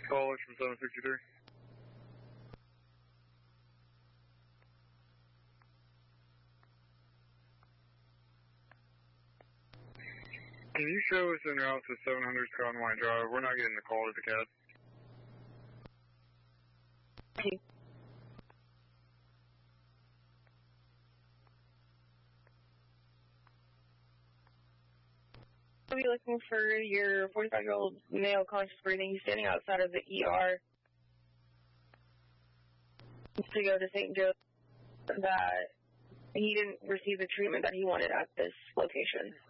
Call from 763. Can you show us in route to 700 Cotton White Drive? We're not getting the call to the cab. Okay. I'll be looking for your 45-year-old male conscious breathing. He's standing outside of the ER to go to St. Joe that he didn't receive the treatment that he wanted at this location.